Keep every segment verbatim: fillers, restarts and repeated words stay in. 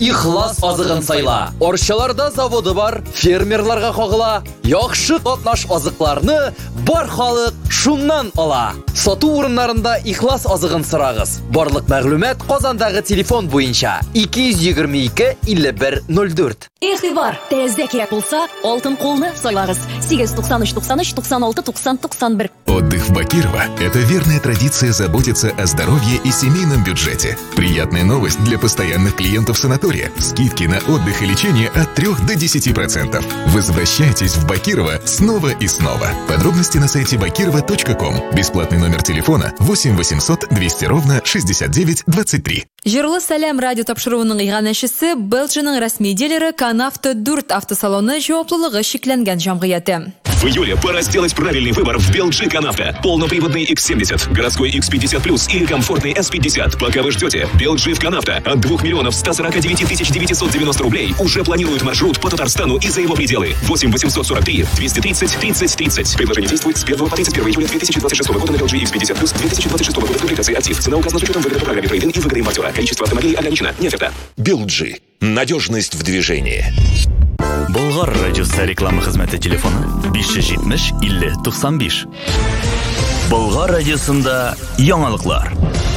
ихлас азыгын сайла. Арчаларда заводы бар, фермерларга кагыла, яхшы катнаш азыкларны бар халык шуннан ала. Сату урыннарында ихлас азыгын сорагыз. Барлык мәгълүмат Казандагы телефон буенча ике йөз егерме ике илле бер ноль дүрт. Игътибар, тезде кирәк булса, алтын кулны сайлагыз. сигез туксан өч туксан өч туксан алты туксан туксан бер. Отдых в Бакирово – это верная традиция заботиться о здоровье и семейном бюджете. Приятная новость для постоянных клиентов санатория. Скидки на отдых и лечение от трёх до десяти процентов. Возвращайтесь в Бакирово снова и снова. Подробности на сайте бакирова точка ком. Бесплатный номер телефона восемь восемьсот двести ровно шестьдесят девять двадцать три. Жирлы Салям радио тапшыруының иганәшесе Белджиның рәсми дилері Канавто дүрт автосалоны жауаплылығы шикләнгән җәмгыяте. В июле пора сделать правильный выбор в Белджи Канавто. Полноприводный икс семьдесят, городской икс пятьдесят плюс или комфортный эс пятьдесят. Пока вы ждете, Белджи в Канавто от двух миллионов ста сорока девяти тысяч девятисот девяносто рублей уже планирует маршрут по Татарстану и за его пределы. восемь восемьсот сорок три двести тридцать тридцать тридцать. Предложение действует с первого по тридцать первое июля две тысячи двадцать шестого года на Белджи икс пятьдесят плюс две тысячи двадцать шестого года в публикации актив. Цена указана с учетом выгоды по программе трейдинг и выгоды импортера. Количество автомобилей ограничено. Не оферта. Белджи. Надежность в движении. Болгар радиосы реклама хезмәте телефоны биш йөз җитмеш илле туксан биш. Болгар радиосында яңалыклар.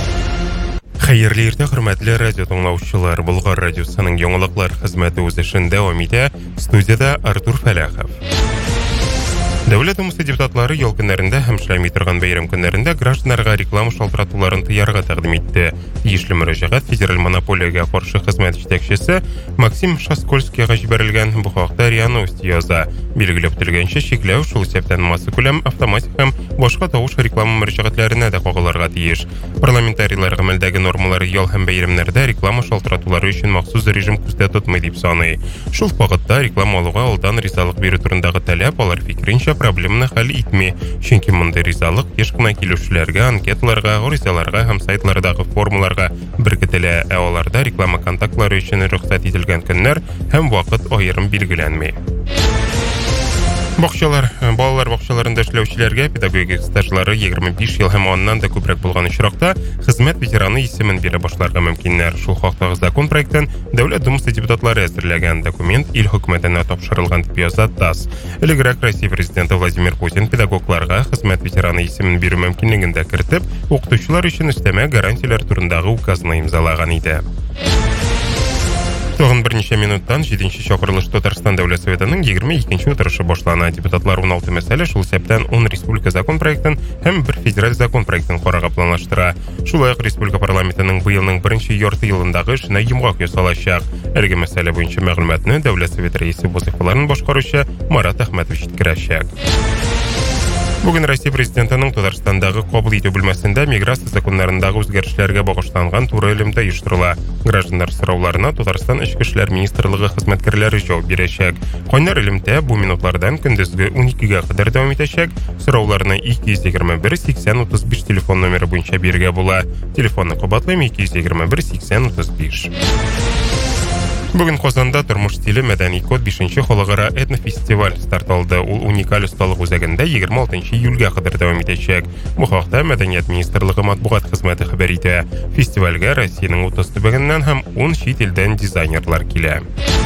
Хәерле иртә, хөрмәтле радио тыңлаучылар. Болгар радиосының яңалыклар хезмәте үз эшен дәвам итә. Студияда Артур Фәләхов. Дәүләт Думасы депутатлары ял көннәрендә һәм эшләми торган бәйрәм көннәрендә гражданнарга реклама шалтыратуларын тыярга тәкъдим итте. Тиешле мөрәҗәгать федераль монополиягә каршы хезмәт җитәкчесе Максим Шаскольскийга җибәрелгән. Бу хакта РИА Новости яза. Билгеләп үтелгәнчә, чикләү шул исәптән масса күләм автоматик һәм башка тавыш реклама мөрәҗәгатьләренә дә кагылырга тиеш. Парламентарийлар гамәлдәге нормалары ял һәм бәйрәмнәрдә реклама шалтыратулары өчен махсус режим күздә тотмый дип саный. Шул вакытта реклама алуга алдан ризалык бирү турындагы таләп алар фикеренчә проблеманы хәл итми. Чөнки мондай ризалык еш кына килүчеләргә, анкеталарга, гаризаларга һәм сайтлардагы формуларга беркетелә, ә аларда реклама контактлары өчен рөхсәт ителгән көннәр һәм вакыт аерым билгеләнми. Бакчалар, балалар бакчаларында эшләүчеләргә педагогик стажлары егерме биш ел һәм аннан да күбрәк булган очракта хезмәт ветераны исемен бирә башларга мөмкиннәр. Шул хакта закон проектын Дәүләт Думасы депутатлары әзерләгән. Документ ил хөкүмәтенә тапшырылган дип яза ТАСС. Элегрәк Россия президенты Владимир Путин педагогларга хезмәт ветераны исемен бирү мөмкинлеген дә кертеп, укытучылар өчен өстәмә гарантиялар турындагы указны имзалаган иде. Тагын берничә минуттан җиденче чакырылыш Татарстан Дәүләт Советының егерме икенче утырышы башлана. Депутатлар ун алты мәсьәлә, шул исәптән ун республика закон проектын һәм бер федераль закон проектын карарга планлаштыра. Шулай ук республика парламентының быелның беренче ярты елындагы эшенә йомгак ясалачак. Әлеге мәсьәлә буенча мәгълүматны Дәүләт Совет рәисе вазифаларын башкаручы Марат Әхмәтов җиткерәчәк. Бүген Россия президентының Татарстандагы кабул итү бүлмәсендә миграция законнарындагы үзгәрешләргә багышланган туры элемтә оештырыла. Гражданнар сорауларына Татарстан Эчке эшләр министрлыгы хезмәткәрләре җавап бирәчәк. Кайнар элемтә бу минутлардан көндезге ун икегә кадәр дәвам итәчәк. Сорауларны ике йөз егерме бер сиксән утыз биш телефон номеры буенча бирергә була. Телефонны кабатлыйм: ике йөз егерме бер сиксән утыз биш. Бүген Казанда тормыш стиле мәдәни код бишенче халыкара этнофестиваль старт алды. Ул уникаль осталык үзәгендә егерме алтынчы июльгә кадәр дәвам итәчәк. Бу хакта Мәдәният министрлыгы матбугат хезмәте хәбәр итә. Фестивальгә Россиянең утыз төбәгеннән һәм ун чит илдән дизайнерлар килә.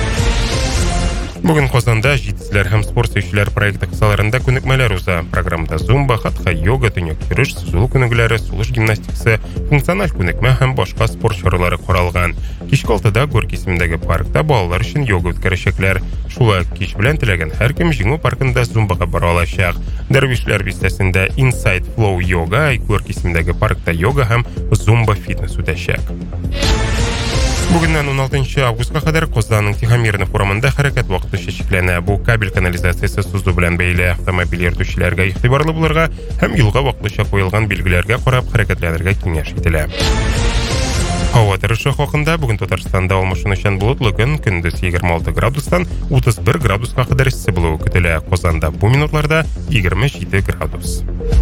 Бүген Казанда җитезләр һәм спорт сөючеләр проекты кысаларында күнекмәләр уза. Программада зумба, хатха, йога, төньяк йөреш, сузылу күнегүләре, сулыш гимнастикасы, функциональ күнекмә һәм башка спорт чаралары каралган. Кичке алтыда Горький исемендәге паркта балалар өчен йога үткәрәчәкләр. Шулай кич белән теләгән һәркем Җиңү паркында зумбага бара алачак. Дәрвишләр бистәсендә Inside Flow йога, Горький исемендәге паркта йога һәм зумба фитнес үтәчәк. Бүгеннән ун алтынчы августка кадәр Казанның Тихомирны форумында хәрәкәт вакыты чикләнә. Бу кабель канализациясе сузу белән бәйле. Автомобиль йөртүчеләргә игътибарлы булырга һәм юлга вакытлыча куелган билгеләргә карап хәрәкәтләнергә киңәш ителә. Һава торышы хакында бүген Татарстанда алмашынучан болытлы көн, көндез егерме алты градустан утыз бер градуска кадәр эссе булуы көтелә. Казанда бу минутларда егерме җиде градус.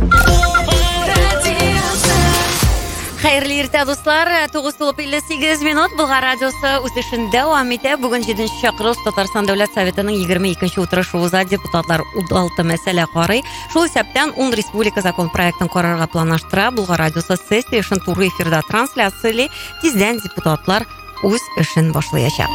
Хәерле иртә, дуслар. тугыз тулып илле сигез минут. Болгар радиосы үз эшен дәвам итә. Бүген җиденче чакырылыш Татарстан Дәүләт Советының егерме икенче утырышы уза. Депутатлар ун алты мәсьәлә карый. Шул исәптән ун республика закон проектын карарга планлаштыра. Болгар радиосы сессия эшен туры эфирда трансляцияле. Тиздән депутатлар үз эшен башлаячак.